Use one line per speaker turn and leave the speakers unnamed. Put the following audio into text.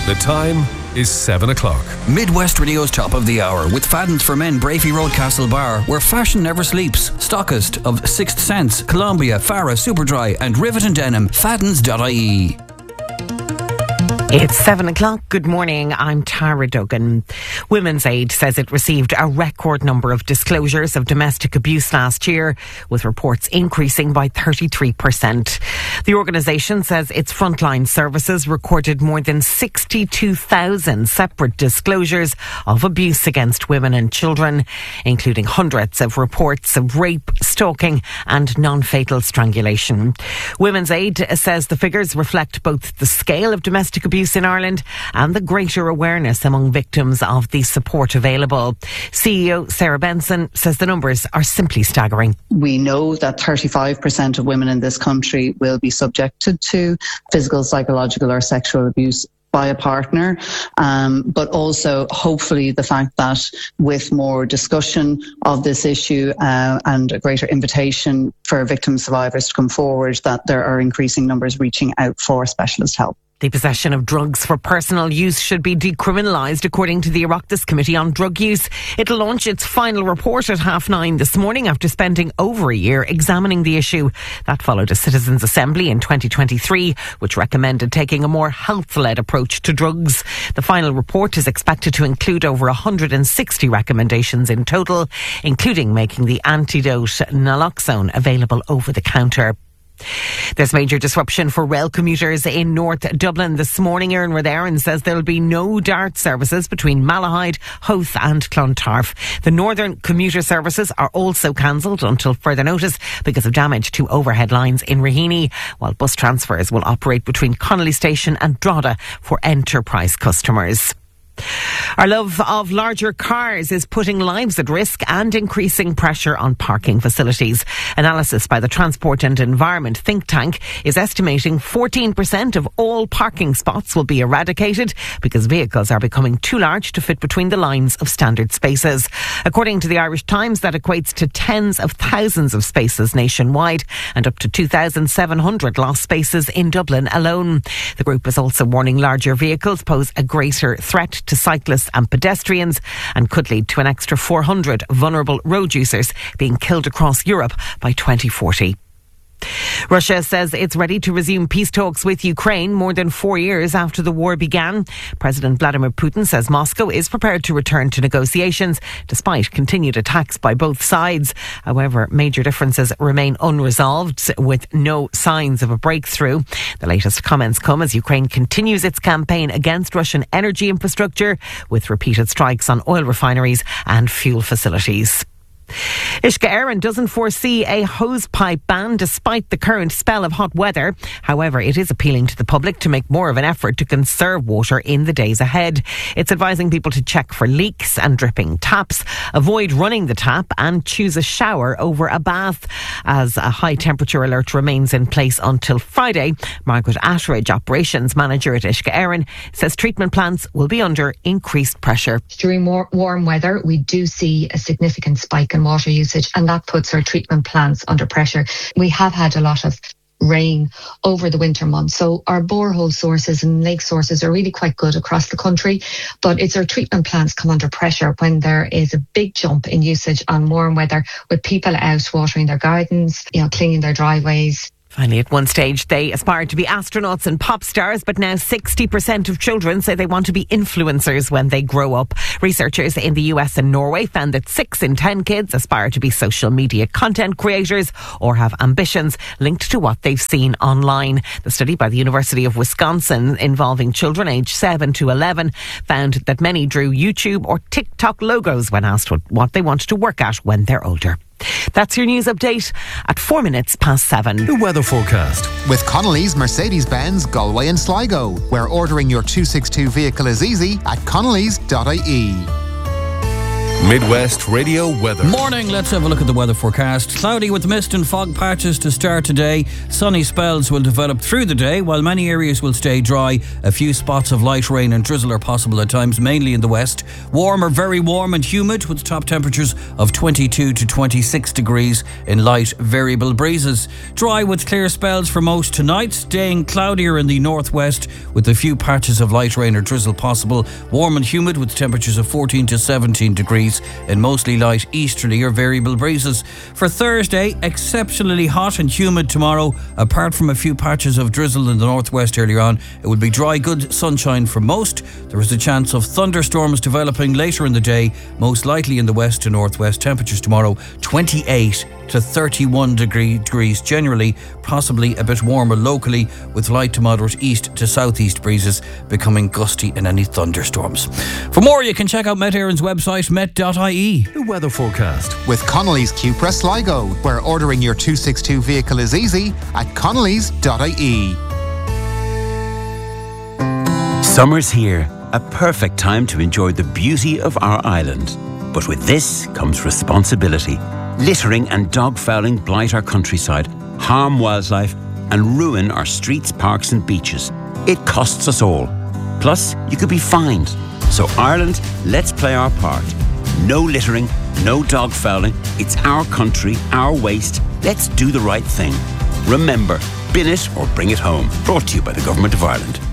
The time is 7 o'clock.
Midwest Radio's top of the hour with Fadden's for Men, Brafey Road, Castlebar, where fashion never sleeps. Stockist of Sixth Sense, Columbia, Farah, Superdry and Rivet and Denim. Faddens.ie.
It's 7 o'clock. Good morning. I'm Tara Duggan. Women's Aid says it received a record number of disclosures of domestic abuse last year, with reports increasing by 33%. The organisation says its frontline services recorded more than 62,000 separate disclosures of abuse against women and children, including hundreds of reports of rape, stalking and non-fatal strangulation. Women's Aid says the figures reflect both the scale of domestic abuse in Ireland and the greater awareness among victims of the support available. CEO Sarah Benson says the numbers are simply staggering.
We know that 35% of women in this country will be subjected to physical, psychological or sexual abuse by a partner, but also hopefully the fact that with more discussion of this issue and a greater invitation for victim survivors to come forward, that there are increasing numbers reaching out for specialist help.
The possession of drugs for personal use should be decriminalised, according to the Oireachtas Committee on Drug Use. It'll launch its final report at 9:30 this morning after spending over a year examining the issue. That followed a Citizens' Assembly in 2023, which recommended taking a more health-led approach to drugs. The final report is expected to include over 160 recommendations in total, including making the antidote naloxone available over the counter. There's major disruption for rail commuters in North Dublin this morning. Erin Rotherin says there'll be no DART services between Malahide, Howth and Clontarf. The northern commuter services are also cancelled until further notice because of damage to overhead lines in Raheny, while bus transfers will operate between Connolly Station and Drogheda for enterprise customers. Our love of larger cars is putting lives at risk and increasing pressure on parking facilities. Analysis by the Transport and Environment think tank is estimating 14% of all parking spots will be eradicated because vehicles are becoming too large to fit between the lines of standard spaces. According to the Irish Times, that equates to tens of thousands of spaces nationwide and up to 2,700 lost spaces in Dublin alone. The group is also warning larger vehicles pose a greater threat to cyclists and pedestrians and could lead to an extra 400 vulnerable road users being killed across Europe by 2040. Russia says it's ready to resume peace talks with Ukraine more than 4 years after the war began. President Vladimir Putin says Moscow is prepared to return to negotiations despite continued attacks by both sides. However, major differences remain unresolved with no signs of a breakthrough. The latest comments come as Ukraine continues its campaign against Russian energy infrastructure with repeated strikes on oil refineries and fuel facilities. Uisce Éireann doesn't foresee a hosepipe ban despite the current spell of hot weather. However, it is appealing to the public to make more of an effort to conserve water in the days ahead. It's advising people to check for leaks and dripping taps, avoid running the tap and choose a shower over a bath. As a high temperature alert remains in place until Friday, Margaret Atteridge, operations manager at Uisce Éireann, says treatment plants will be under increased pressure.
During more warm weather, we do see a significant spike in water usage, and that puts our treatment plants under pressure. We have had a lot of rain over the winter months, so our borehole sources and lake sources are really quite good across the country, but it's our treatment plants come under pressure when there is a big jump in usage on warm weather, with people out watering their gardens, cleaning their driveways.
Finally, at one stage, they aspired to be astronauts and pop stars, but now 60% of children say they want to be influencers when they grow up. Researchers in the US and Norway found that 6 in 10 kids aspire to be social media content creators or have ambitions linked to what they've seen online. The study by the University of Wisconsin involving children aged 7 to 11 found that many drew YouTube or TikTok logos when asked what they want to work at when they're older. That's your news update at 7:04.
The weather forecast
with Connolly's Mercedes-Benz Galway and Sligo, where ordering your 262 vehicle is easy at connellys.ie.
Midwest Radio weather.
Morning, let's have a look at the weather forecast. Cloudy with mist and fog patches to start today. Sunny spells will develop through the day, while many areas will stay dry. A few spots of light rain and drizzle are possible at times, mainly in the west. Warm or very warm and humid, with top temperatures of 22 to 26 degrees in light variable breezes. Dry with clear spells for most tonight, staying cloudier in the northwest with a few patches of light rain or drizzle possible. Warm and humid with temperatures of 14 to 17 degrees and mostly light easterly or variable breezes. For Thursday, exceptionally hot and humid tomorrow. Apart from a few patches of drizzle in the northwest earlier on, it will be dry, good sunshine for most. There is a chance of thunderstorms developing later in the day, most likely in the west to northwest. Temperatures tomorrow 28 to 31 degrees generally, possibly a bit warmer locally, with light to moderate east to southeast breezes becoming gusty in any thunderstorms. For more, you can check out Met Éireann's website, met.ie.
The weather forecast.
With Connolly's Cupra Sligo, where ordering your 262 vehicle is easy at connellys.ie.
Summer's here, a perfect time to enjoy the beauty of our island. But with this comes responsibility. Littering and dog fouling blight our countryside, harm wildlife and ruin our streets, parks and beaches. It costs us all. Plus, you could be fined. So Ireland, let's play our part. No littering, no dog fouling. It's our country, our waste. Let's do the right thing. Remember, bin it or bring it home. Brought to you by the Government of Ireland.